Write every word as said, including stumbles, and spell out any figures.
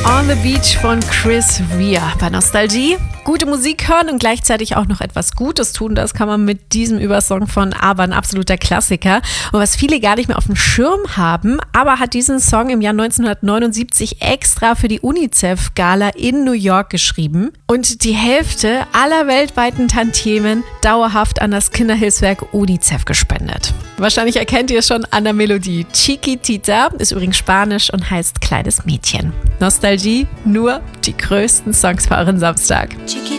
On the Beach von Chris Rea bei Nostalgie. Gute Musik hören und gleichzeitig auch noch etwas Gutes tun, das kann man mit diesem Übersong von ABBA, ein absoluter Klassiker. Und was viele gar nicht mehr auf dem Schirm haben, ABBA hat diesen Song im Jahr neunzehnhundertneunundsiebzig extra für die UNICEF-Gala in New York geschrieben und die Hälfte aller weltweiten Tantiemen dauerhaft an das Kinderhilfswerk UNICEF gespendet. Wahrscheinlich erkennt ihr es schon an der Melodie. Chiquitita ist übrigens Spanisch und heißt kleines Mädchen. Nostalgie, nur die größten Songs für euren Samstag. Chiquitita.